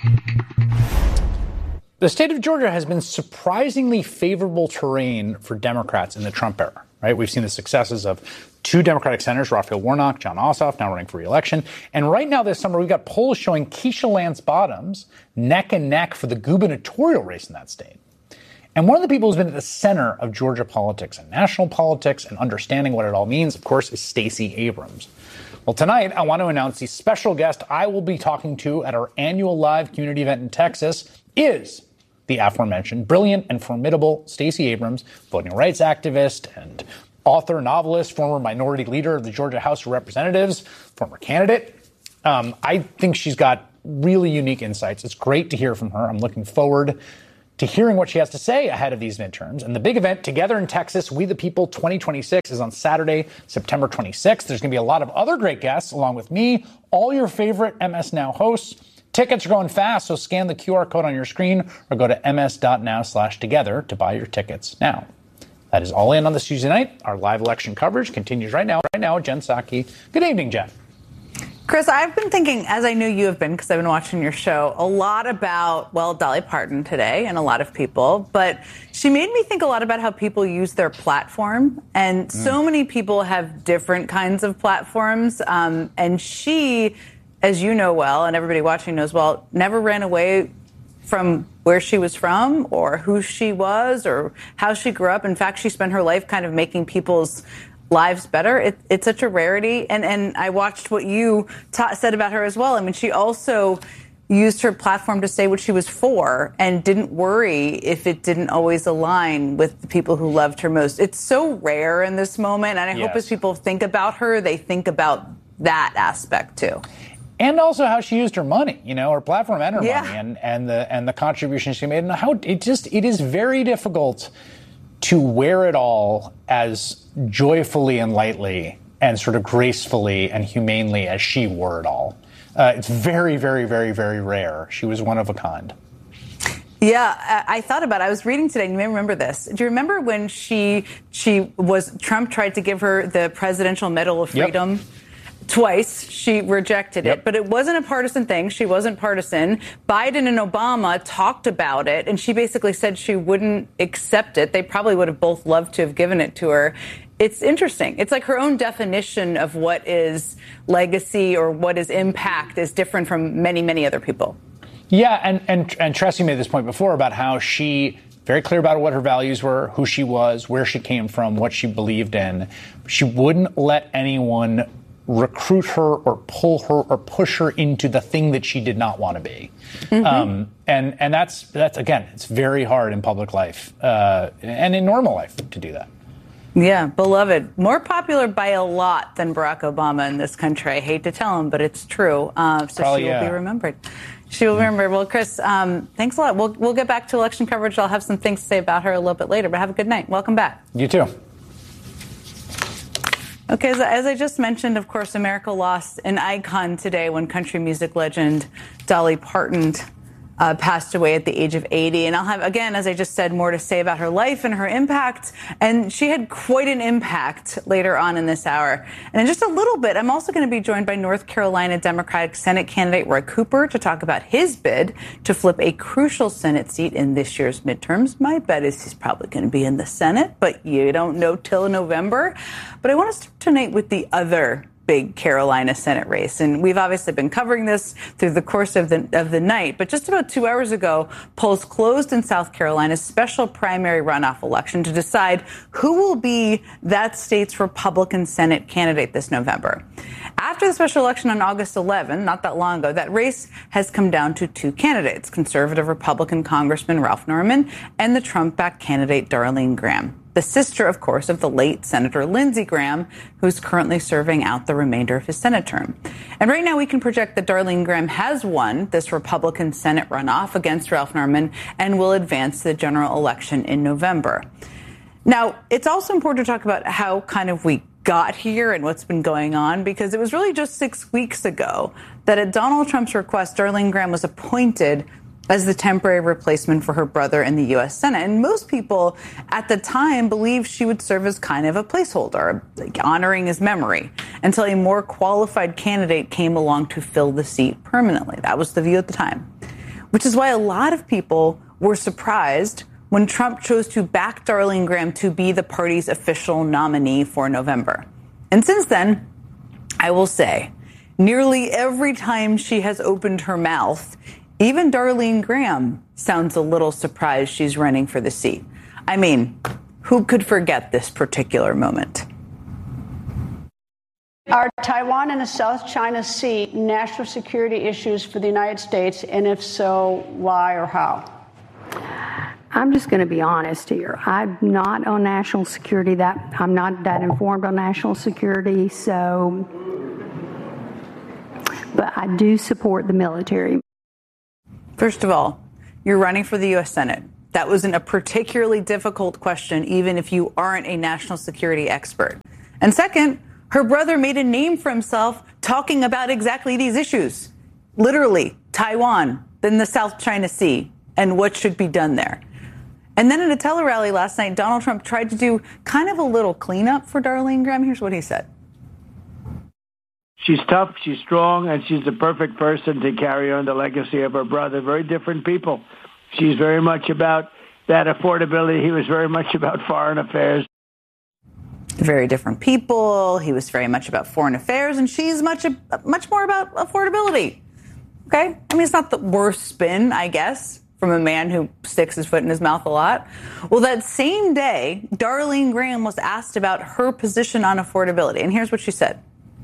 The state of Georgia has been surprisingly favorable terrain for Democrats in the Trump era, right? We've seen the successes of two Democratic senators, Raphael Warnock, Jon Ossoff, now running for re-election. And right now this summer, we've got polls showing Keisha Lance Bottoms neck and neck for the gubernatorial race in that state. And one of the people who's been at the center of Georgia politics and national politics and understanding what it all means, of course, is Stacey Abrams. Well, tonight, I want to announce the special guest I will be talking to at our annual live community event in Texas is the aforementioned brilliant and formidable Stacey Abrams, voting rights activist and author, novelist, former minority leader of the Georgia House of Representatives, former candidate. I think she's got really unique insights. It's great to hear from her. I'm looking forward to hearing what she has to say ahead of these midterms. And the big event, Together in Texas, We the People 2026, is on Saturday, September 26th. There's going to be a lot of other great guests along with me, all your favorite MS Now hosts. Tickets are going fast, so scan the QR code on your screen or go to ms.now/together to buy your tickets now. That is all in on this Tuesday night. Our live election coverage continues right now. Jen Psaki. Good evening, Jen. Chris, I've been thinking, as I knew you have been, because I've been watching your show, a lot about, well, Dolly Parton today and a lot of people. But she made me think a lot about how people use their platform. And so many people have different kinds of platforms. And she, as you know well, and everybody watching knows well, never ran away from where she was from or who she was or how she grew up. In fact, she spent her life kind of making people's lives better. It's such a rarity. And I watched what you said about her as well. I mean, she also used her platform to say what she was for and didn't worry if it didn't always align with the people who loved her most. It's so rare in this moment. And I hope as people think about her, they think about that aspect too. And also how she used her money, her platform and her money and the contributions she made, and how it is very difficult to wear it all as joyfully and lightly and sort of gracefully and humanely as she wore it all. It's very, very, very, very rare. She was one of a kind. Yeah, I thought about it. I was reading today, and you may remember this. Do you remember when Trump tried to give her the Presidential Medal of Freedom? Yep. Twice. She rejected it, but it wasn't a partisan thing. She wasn't partisan. Biden and Obama talked about it, and she basically said she wouldn't accept it. They probably would have both loved to have given it to her. It's interesting. It's like her own definition of what is legacy or what is impact is different from many, many other people. Yeah, and Tracy made this point before about how she very clear about what her values were, who she was, where she came from, what she believed in. She wouldn't let anyone recruit her or pull her or push her into the thing that she did not want to be. And that's again, it's very hard in public life and in normal life to do that. Yeah, beloved. More popular by a lot than Barack Obama in this country. I hate to tell him, but it's true. So she will be remembered. She will be remembered. Well, Chris, thanks a lot. We'll get back to election coverage. I'll have some things to say about her a little bit later, but have a good night. Welcome back. You too. Okay, as I just mentioned, of course, America lost an icon today when country music legend Dolly Parton passed away at the age of 80. And I'll have, again, as I just said, more to say about her life and her impact. And she had quite an impact later on in this hour. And in just a little bit, I'm also going to be joined by North Carolina Democratic Senate candidate Roy Cooper to talk about his bid to flip a crucial Senate seat in this year's midterms. My bet is he's probably going to be in the Senate, but you don't know till November. But I want to start tonight with the other big Carolina Senate race. And we've obviously been covering this through the course of the night. But just about 2 hours ago, polls closed in South Carolina's special primary runoff election to decide who will be that state's Republican Senate candidate this November. After the special election on August 11, not that long ago, that race has come down to two candidates, conservative Republican Congressman Ralph Norman and the Trump-backed candidate Darlene Graham. The sister, of course, of the late Senator Lindsey Graham, who's currently serving out the remainder of his Senate term. And right now we can project that Darlene Graham has won this Republican Senate runoff against Ralph Norman and will advance to the general election in November. Now, it's also important to talk about how kind of we got here and what's been going on, because it was really just 6 weeks ago that at Donald Trump's request, Darlene Graham was appointed as the temporary replacement for her brother in the U.S. Senate. And most people at the time believed she would serve as kind of a placeholder, like honoring his memory, until a more qualified candidate came along to fill the seat permanently. That was the view at the time. which is why a lot of people were surprised when Trump chose to back Darlene Graham to be the party's official nominee for November. And since then, I will say, nearly every time she has opened her mouth, even Darlene Graham sounds a little surprised she's running for the seat. I mean, who could forget this particular moment? Are Taiwan and the South China Sea national security issues for the United States? And if so, why or how? I'm just going to be honest here. I'm not on national security. I'm not that informed on national security. But I do support the military. First of all, you're running for the U.S. Senate. That wasn't a particularly difficult question, even if you aren't a national security expert. And second, her brother made a name for himself talking about exactly these issues. Literally, Taiwan, then the South China Sea, and what should be done there. And then at a tele-rally last night, Donald Trump tried to do kind of a little cleanup for Darlene Graham. Here's what he said. She's tough, she's strong, and she's the perfect person to carry on the legacy of her brother. Very different people. She's very much about that affordability. He was very much about foreign affairs. Very different people. He was very much about foreign affairs, and she's much more about affordability. Okay? I mean, it's not the worst spin, I guess, from a man who sticks his foot in his mouth a lot. Well, that same day, Darlene Graham was asked about her position on affordability, and here's what she said.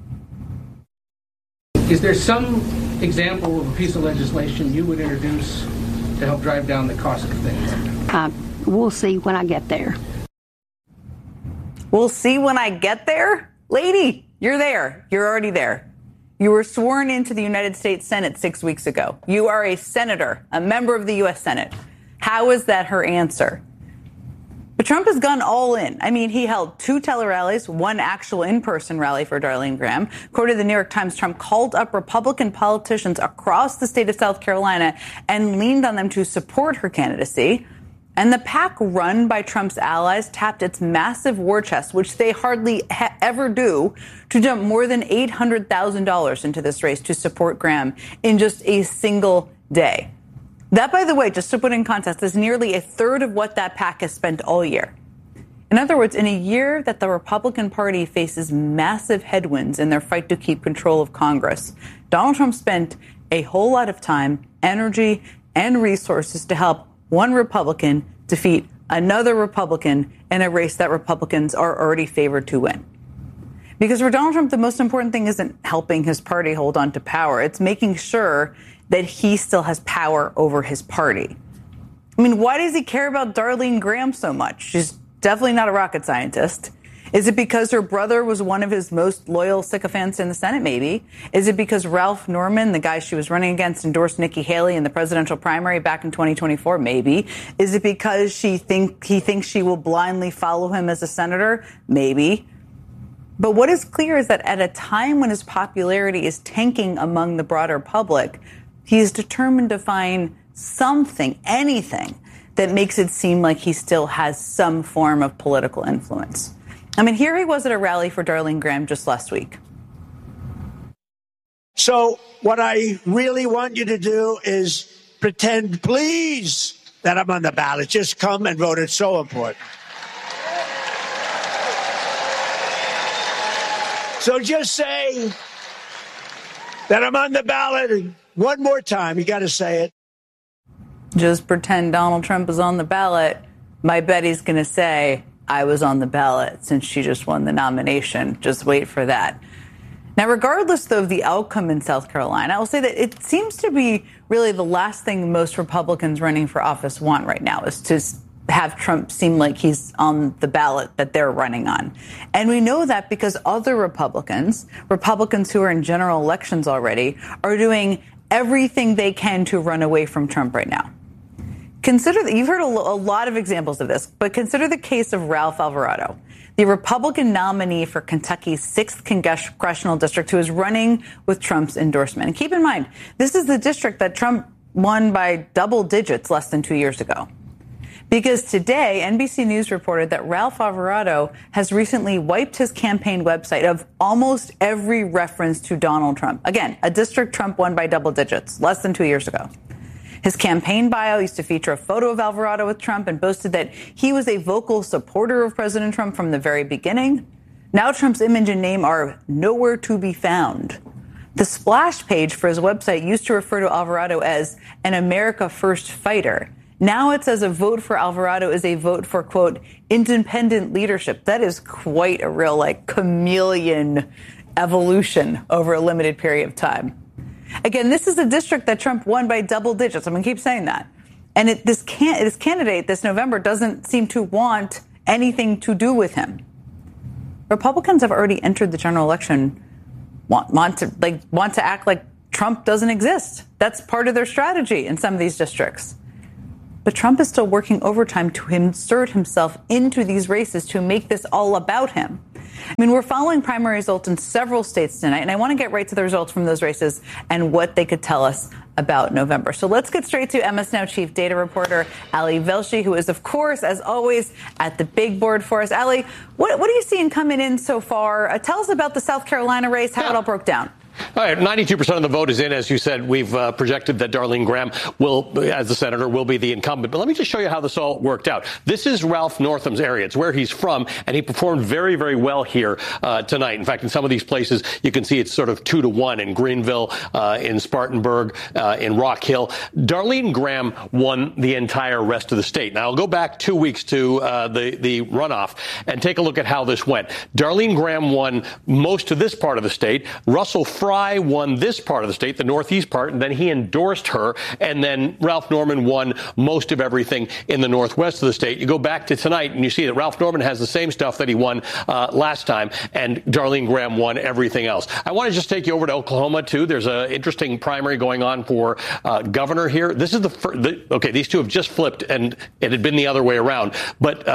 Is there some example of a piece of legislation you would introduce to help drive down the cost of things? We'll see when I get there. We'll see when I get there? Lady, you're there. You're already there. You were sworn into the United States Senate 6 weeks ago. You are a senator, a member of the U.S. Senate. How is that her answer? But Trump has gone all in. I mean, he held 2 tele-rallies, 1 actual in-person rally for Darlene Graham. According to the New York Times, Trump called up Republican politicians across the state of South Carolina and leaned on them to support her candidacy. And the PAC run by Trump's allies tapped its massive war chest, which they hardly ever do, to dump more than $800,000 into this race to support Graham in just a single day. That, by the way, just to put in context, is nearly a third of what that PAC has spent all year. In other words, in a year that the Republican Party faces massive headwinds in their fight to keep control of Congress, Donald Trump spent a whole lot of time, energy, and resources to help one Republican defeat another Republican in a race that Republicans are already favored to win. Because for Donald Trump, the most important thing isn't helping his party hold on to power. It's making sure that he still has power over his party. I mean, why does he care about Darlene Graham so much? She's definitely not a rocket scientist. Is it because her brother was one of his most loyal sycophants in the Senate? Maybe. Is it because Ralph Norman, the guy she was running against, endorsed Nikki Haley in the presidential primary back in 2024? Maybe. Is it because he thinks she will blindly follow him as a senator? Maybe. But what is clear is that at a time when his popularity is tanking among the broader public, he is determined to find something, anything, that makes it seem like he still has some form of political influence. I mean, here he was at a rally for Darlene Graham just last week. So what I really want you to do is pretend, please, that I'm on the ballot. Just come and vote. It's so important. So just say that I'm on the ballot. One more time. You got to say it. Just pretend Donald Trump is on the ballot. My bet he's going to say, I was on the ballot since she just won the nomination. Just wait for that. Now, regardless, though, of the outcome in South Carolina, I will say that it seems to be really the last thing most Republicans running for office want right now is to have Trump seem like he's on the ballot that they're running on. And we know that because other Republicans who are in general elections already, are doing everything they can to run away from Trump right now. Consider that you've heard a lot of examples of this, but consider the case of Ralph Alvarado, the Republican nominee for Kentucky's 6th congressional district, who is running with Trump's endorsement. And keep in mind, this is the district that Trump won by double digits less than 2 years ago. Because today, NBC News reported that Ralph Alvarado has recently wiped his campaign website of almost every reference to Donald Trump. Again, a district Trump won by double digits less than 2 years ago. His campaign bio used to feature a photo of Alvarado with Trump and boasted that he was a vocal supporter of President Trump from the very beginning. Now Trump's image and name are nowhere to be found. The splash page for his website used to refer to Alvarado as an America First fighter. Now it says a vote for Alvarado is a vote for, quote, independent leadership. That is quite a real, chameleon evolution over a limited period of time. Again, this is a district that Trump won by double digits. I'm going to keep saying that. And this candidate this November doesn't seem to want anything to do with him. Republicans have already entered the general election, want to act like Trump doesn't exist. That's part of their strategy in some of these districts. But Trump is still working overtime to insert himself into these races to make this all about him. I mean, we're following primary results in several states tonight, and I want to get right to the results from those races and what they could tell us about November. So let's get straight to MS Now chief data reporter Ali Velshi, who is, of course, as always, at the big board for us. Ali, what are you seeing coming in so far? Tell us about the South Carolina race, how it all broke down. All right, 92% of the vote is in. As you said, we've projected that Darlene Graham will, as the senator, will be the incumbent. But let me just show you how this all worked out. This is Ralph Northam's area. It's where he's from, and he performed very, very well here tonight. In fact, in some of these places, you can see it's sort of 2-1 in Greenville, in Spartanburg, in Rock Hill. Darlene Graham won the entire rest of the state. Now, I'll go back 2 weeks to the runoff and take a look at how this went. Darlene Graham won most of this part of the state. Russell Fry won this part of the state, the northeast part, and then he endorsed her. And then Ralph Norman won most of everything in the northwest of the state. You go back to tonight and you see that Ralph Norman has the same stuff that he won last time, and Darlene Graham won everything else. I want to just take you over to Oklahoma, too. There's an interesting primary going on for governor here. This is okay, these two have just flipped, and it had been the other way around. But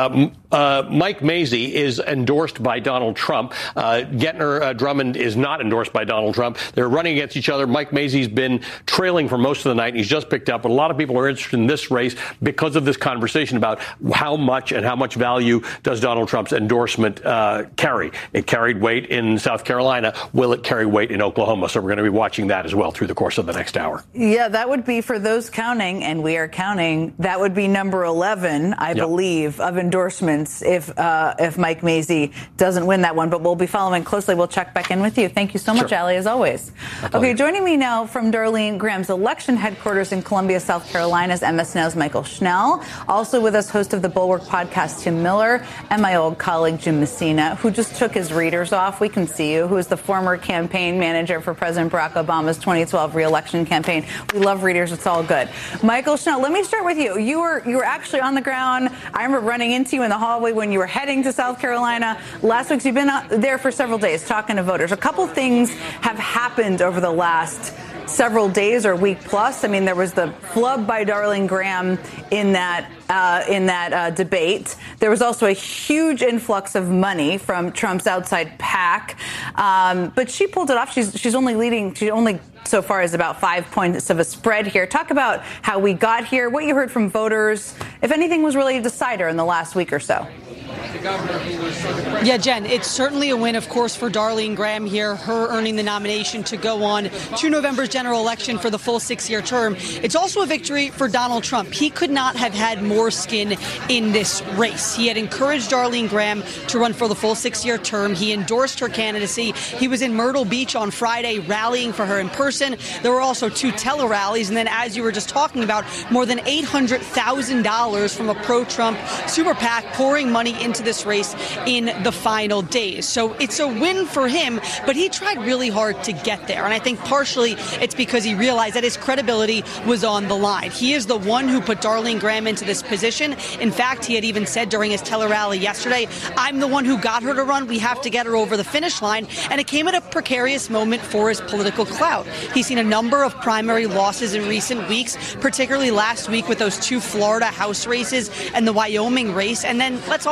Mike Mazzei is endorsed by Donald Trump. Gettner Drummond is not endorsed by Donald Trump. They're running against each other. Mike Mazzei's been trailing for most of the night, and he's just picked up. But a lot of people are interested in this race because of this conversation about how much value does Donald Trump's endorsement carry. It carried weight in South Carolina. Will it carry weight in Oklahoma? So we're going to be watching that as well through the course of the next hour. Yeah, that would be, for those counting, and we are counting, that would be number 11, I believe, of endorsements if Mike Mazzei doesn't win that one. But we'll be following closely. We'll check back in with you. Thank you so much, Ali, as always. Okay, joining me now from Darlene Graham's election headquarters in Columbia, South Carolina, is MS Now's Michael Schnell. Also with us, host of the Bulwark podcast, Tim Miller, and my old colleague, Jim Messina, who just took his readers off. We can see you, who is the former campaign manager for President Barack Obama's 2012 re-election campaign. We love readers. It's all good. Michael Schnell, let me start with you. You were actually on the ground. I remember running into you in the hallway when you were heading to South Carolina last week. So you've been there for several days talking to voters. A couple things have happened over the last several days or week plus. I mean, there was the flub by Darlene Graham in that debate. There was also a huge influx of money from Trump's outside PAC, but she pulled it off. She's only so far is about 5 points of a spread here. Talk about how we got here, what you heard from voters, if anything was really a decider in the last week or so. Yeah, Jen, it's certainly a win, of course, for Darlene Graham here, her earning the nomination to go on to November's general election for the full 6-year term. It's also a victory for Donald Trump. He could not have had more skin in this race. He had encouraged Darlene Graham to run for the full 6-year term. He endorsed her candidacy. He was in Myrtle Beach on Friday rallying for her in person. There were also 2 tele-rallies. And then, as you were just talking about, more than $800,000 from a pro-Trump super PAC pouring money into this race in the final days. So it's a win for him, but he tried really hard to get there. And I think partially it's because he realized that his credibility was on the line. He is the one who put Darlene Graham into this position. In fact, he had even said during his tele-rally yesterday, I'm the one who got her to run. We have to get her over the finish line. And it came at a precarious moment for his political clout. He's seen a number of primary losses in recent weeks, particularly last week with those 2 Florida House races and the Wyoming race. And then let's also talk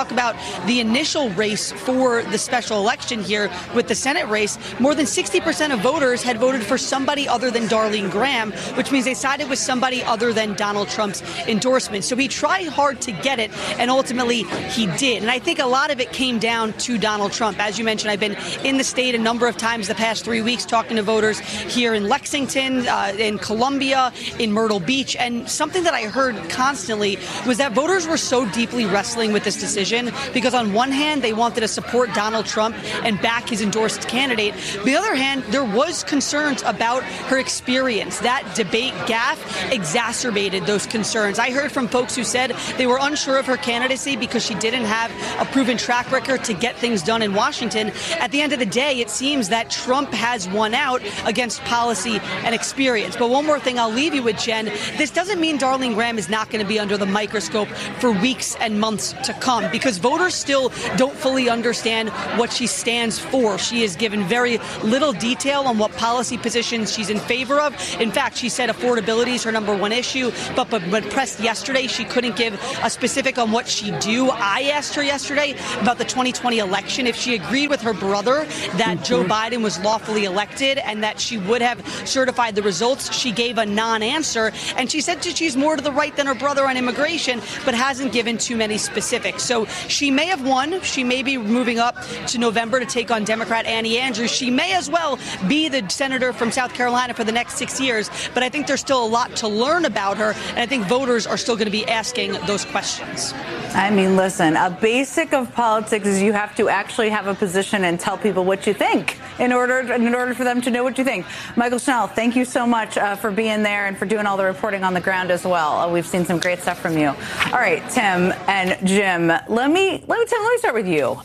talk about the initial race for the special election here with the Senate race, more than 60% of voters had voted for somebody other than Darlene Graham, which means they sided with somebody other than Donald Trump's endorsement. So he tried hard to get it, and ultimately he did. And I think a lot of it came down to Donald Trump. As you mentioned, I've been in the state a number of times the past 3 weeks talking to voters here in Lexington, in Columbia, in Myrtle Beach. And something that I heard constantly was that voters were so deeply wrestling with this decision because on one hand, they wanted to support Donald Trump and back his endorsed candidate. On the other hand, there was concerns about her experience. That debate gaffe exacerbated those concerns. I heard from folks who said they were unsure of her candidacy because she didn't have a proven track record to get things done in Washington. At the end of the day, it seems that Trump has won out against policy and experience. But one more thing I'll leave you with, Jen. This doesn't mean Darlene Graham is not going to be under the microscope for weeks and months to come because voters still don't fully understand what she stands for. She has given very little detail on what policy positions she's in favor of. In fact, she said affordability is her number one issue, but when pressed yesterday, she couldn't give a specific on what she'd do. I asked her yesterday about the 2020 election if she agreed with her brother that Joe Biden was lawfully elected and that she would have certified the results. She gave a non-answer, and she said she's more to the right than her brother on immigration, but hasn't given too many specifics. So she may have won. She may be moving up to November to take on Democrat Annie Andrews. She may as well be the senator from South Carolina for the next 6 years, but I think there's still a lot to learn about her, and I think voters are still going to be asking those questions. I mean, listen, a basic of politics is you have to actually have a position and tell people what you think in order for them to know what you think. Michael Schnell, thank you so much for being there and for doing all the reporting on the ground as well. We've seen some great stuff from you. All right, Tim and Jim, let me start with you.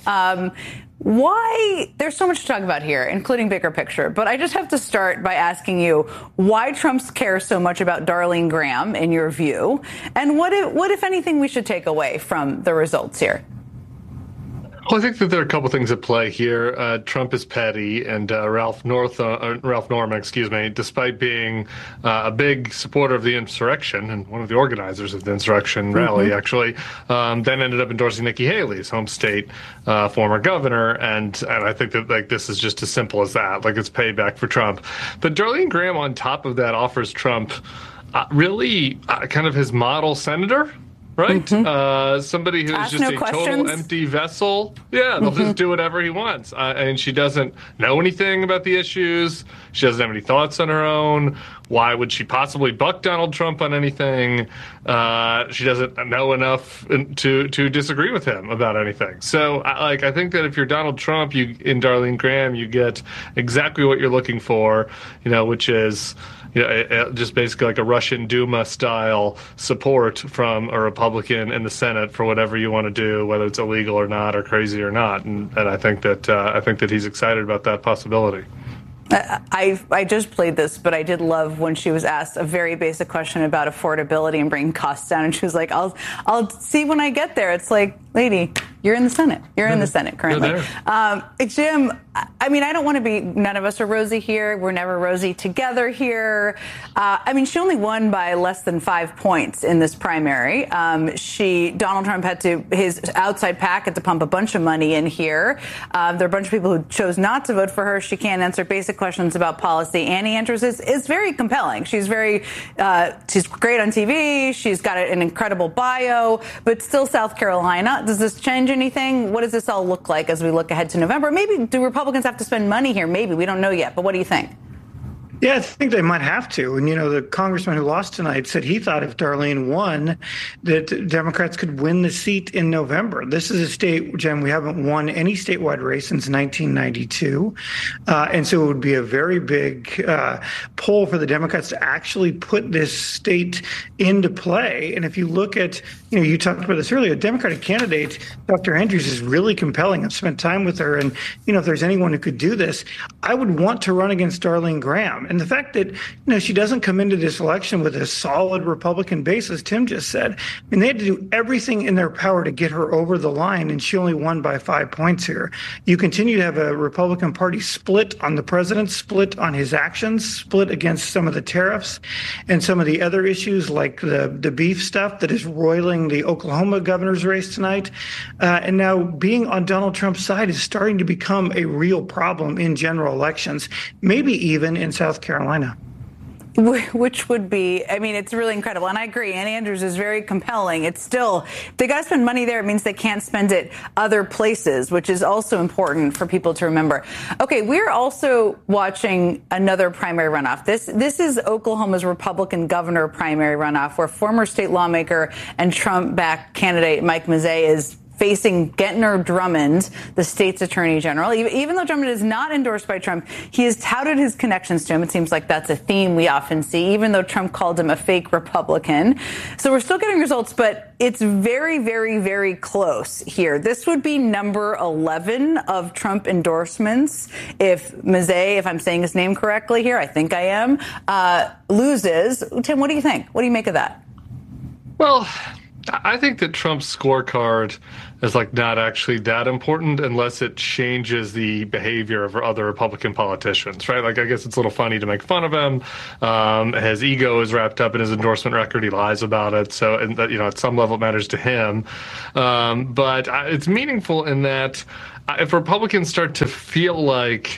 Why there's so much to talk about here, including bigger picture, but I just have to start by asking you why Trump cares so much about Darlene Graham in your view, and what if anything we should take away from the results here? Well, I think that there are a couple things at play here. Trump is petty, and Ralph Norman, despite being a big supporter of the insurrection and one of the organizers of the insurrection rally, actually, then ended up endorsing Nikki Haley, his home state former governor, and I think that this is just as simple as that. It's payback for Trump. But Darlene Graham, on top of that, offers Trump really kind of his model senator. Right? Somebody who's Ask just no a questions. total empty vessel. Yeah, they'll just do whatever he wants. And she doesn't know anything about the issues. She doesn't have any thoughts on her own. Why would she possibly buck Donald Trump on anything? She doesn't know enough to disagree with him about anything. So, I think that if you're Donald Trump, in Darlene Graham, you get exactly what you're looking for, which is just basically like a Russian Duma style support from a Republican in the Senate for whatever you want to do, whether it's illegal or not, or crazy or not. And I think that he's excited about that possibility. I just played this, but I did love when she was asked a very basic question about affordability and bringing costs down, and she was like, "I'll see when I get there." It's like, lady, you're in the Senate. You're in the Senate currently. Jim, I mean, I don't want to be. None of us are rosy here. We're never rosy together here. She only won by less than 5 points in this primary. Donald Trump his outside PAC had to pump a bunch of money in here. There are a bunch of people who chose not to vote for her. She can't answer basic questions about policy. Annie Andrews is very compelling. She's great on TV. She's got an incredible bio, but still South Carolina. Does this change anything? What does this all look like as we look ahead to November? Maybe do Republicans have to spend money here? Maybe. We don't know yet. But what do you think? Yeah, I think they might have to. And, the congressman who lost tonight said he thought if Darlene won, that Democrats could win the seat in November. This is a state, Jen, we haven't won any statewide race since 1992. And so it would be a very big poll for the Democrats to actually put this state into play. And if you look at, you talked about this earlier, a Democratic candidate, Dr. Andrews, is really compelling. I've spent time with her. And, if there's anyone who could do this, I would want to run against Darlene Graham. Graham. And the fact that, she doesn't come into this election with a solid Republican base, as Tim just said. I mean, they had to do everything in their power to get her over the line, and she only won by 5 points here. You continue to have a Republican Party split on the president, split on his actions, split against some of the tariffs and some of the other issues like the beef stuff that is roiling the Oklahoma governor's race tonight. And now being on Donald Trump's side is starting to become a real problem in general elections, maybe even in South Carolina. Which would be, I mean, it's really incredible. And I agree, Ann Andrews is very compelling. It's still, if they got to spend money there, it means they can't spend it other places, which is also important for people to remember. Okay, we're also watching another primary runoff. This is Oklahoma's Republican governor primary runoff, where former state lawmaker and Trump-backed candidate Mike Mazzei is facing Gentner Drummond, the state's attorney general. Even though Drummond is not endorsed by Trump, he has touted his connections to him. It seems like that's a theme we often see, even though Trump called him a fake Republican. So we're still getting results, but it's very, very, very close here. This would be number 11 of Trump endorsements if Mazzei, if I'm saying his name correctly here, I think I am, loses. Tim, what do you think? What do you make of that? Well, I think that Trump's scorecard is not actually that important unless it changes the behavior of other Republican politicians, right? I guess it's a little funny to make fun of him. His ego is wrapped up in his endorsement record. He lies about it. So, and at some level it matters to him. But it's meaningful in that if Republicans start to feel like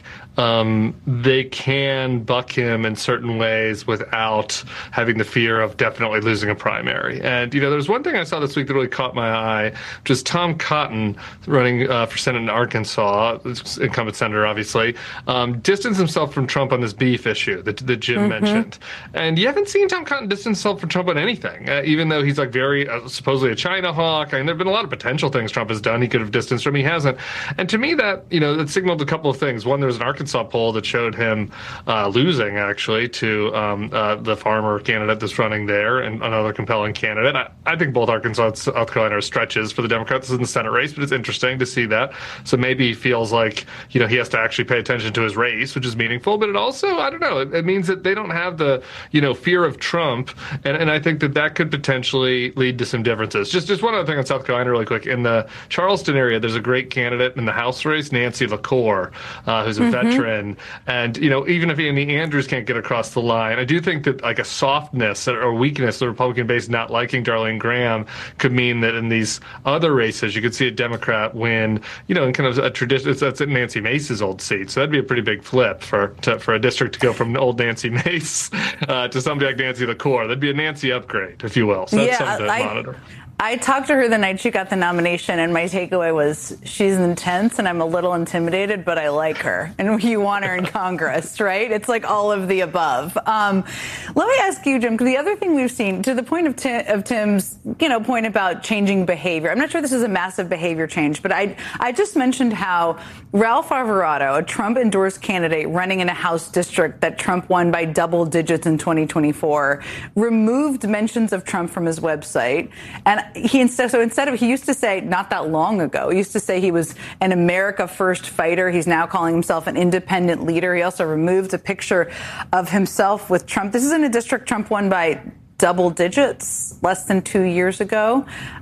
they can buck him in certain ways without having the fear of definitely losing a primary. And, there's one thing I saw this week that really caught my eye, which is Tom Cotton, running for Senate in Arkansas, incumbent senator, obviously, distanced himself from Trump on this beef issue that Jim mentioned. And you haven't seen Tom Cotton distance himself from Trump on anything, even though he's very supposedly a China hawk. I mean, there have been a lot of potential things Trump has done he could have distanced from. He hasn't. And to me, that, it signaled a couple of things. One, there was an Arkansas poll that showed him losing, actually, to the farmer candidate that's running there and another compelling candidate. I think both Arkansas and South Carolina are stretches for the Democrats in the Senate race, but it's interesting to see that. So maybe he feels like, he has to actually pay attention to his race, which is meaningful. But it also, I don't know, it means that they don't have the, fear of Trump. And I think that could potentially lead to some differences. Just one other thing on South Carolina really quick. In the Charleston area, there's a great candidate in the House race, Nancy LaCour, who's a veteran. And, even if Andy Andrews can't get across the line, I do think that a softness or weakness, the Republican base not liking Darlene Graham, could mean that in these other races, you could see a Democrat win, in kind of a tradition. That's Nancy Mace's old seat. So that'd be a pretty big flip for a district to go from old Nancy Mace to somebody like Nancy LaCour. That'd be a Nancy upgrade, if you will. So that's something to monitor. I talked to her the night she got the nomination, and my takeaway was she's intense, and I'm a little intimidated, but I like her. And you want her in Congress, right? It's all of the above. Let me ask you, Jim, because the other thing we've seen, to the point of Tim's, point about changing behavior. I'm not sure this is a massive behavior change, but I just mentioned how Ralph Alvarado, a Trump-endorsed candidate running in a House district that Trump won by double digits in 2024, removed mentions of Trump from his website. And he used to say, not that long ago, he used to say he was an America First fighter. He's now calling himself an independent leader. He also removed a picture of himself with Trump. This is in a district Trump won by double digits less than 2 years ago.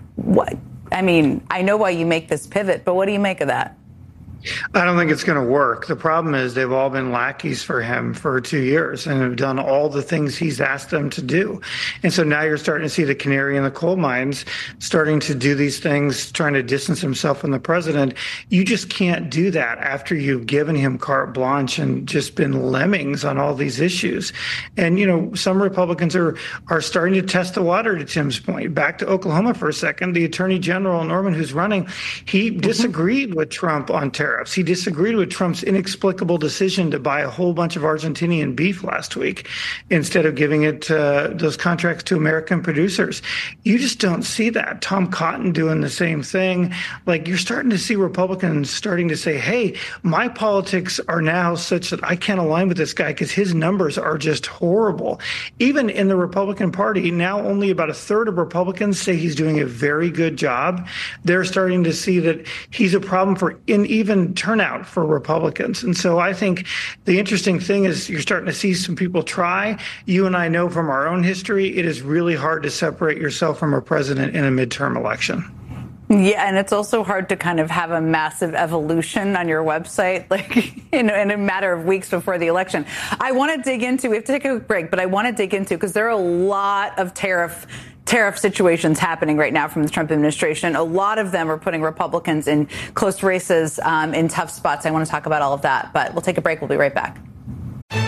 I know why you make this pivot, but what do you make of that? I don't think it's going to work. The problem is they've all been lackeys for him for 2 years and have done all the things he's asked them to do. And so now you're starting to see the canary in the coal mines starting to do these things, trying to distance himself from the president. You just can't do that after you've given him carte blanche and just been lemmings on all these issues. And, some Republicans are starting to test the water, to Tim's point. Back to Oklahoma for a second. The Attorney General, Norman, who's running, he disagreed with Trump on tariffs. He disagreed with Trump's inexplicable decision to buy a whole bunch of Argentinian beef last week instead of giving it those contracts to American producers. You just don't see that. Tom Cotton doing the same thing. You're starting to see Republicans starting to say, hey, my politics are now such that I can't align with this guy because his numbers are just horrible. Even in the Republican Party, now only about a third of Republicans say he's doing a very good job. They're starting to see that he's a problem for even even turnout for Republicans. And so I think the interesting thing is you're starting to see some people try. You and I know from our own history, it is really hard to separate yourself from a president in a midterm election. Yeah, and it's also hard to kind of have a massive evolution on your website, like in a matter of weeks before the election. I want to dig into, we have to take a break, but I want to dig into, because there are a lot of tariff situations happening right now from the Trump administration. A lot of them are putting Republicans in close races, in tough spots. I want to talk about all of that, but we'll take a break. We'll be right back.